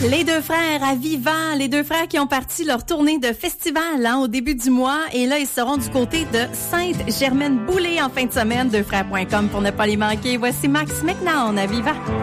Les deux frères à Vivant, les deux frères qui ont parti leur tournée de festival au début du mois. Et là, ils seront du côté de Sainte-Germaine-Boulay en fin de semaine. Deuxfrères.com pour ne pas les manquer. Voici Max McNown à Vivant.